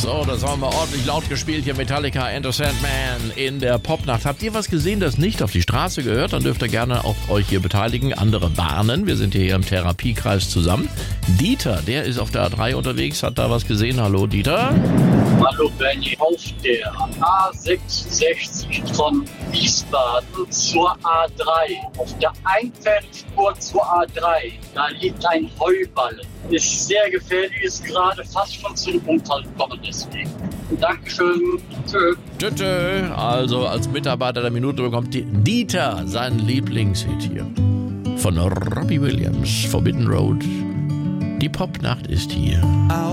So, das haben wir ordentlich laut gespielt hier. Metallica, Enter Sandman in der Popnacht. Habt ihr was gesehen, das nicht auf die Straße gehört? Dann dürft ihr gerne auch euch hier beteiligen, andere warnen. Wir sind hier im Therapiekreis zusammen. Dieter, der ist auf der A3 unterwegs, hat da was gesehen. Hallo Dieter. Hallo Benny, auf der A66 von Wiesbaden zur A3, auf der Einfernspur zur A3, da liegt ein Heuballen. Ist sehr gefährlich, ist gerade fast schon zum Unfall gekommen deswegen. Dankeschön. Tschö. Tschö. Also als Mitarbeiter der Minute bekommt Dieter seinen Lieblingshit hier. Von Robbie Williams, Forbidden Road. Die Popnacht ist hier.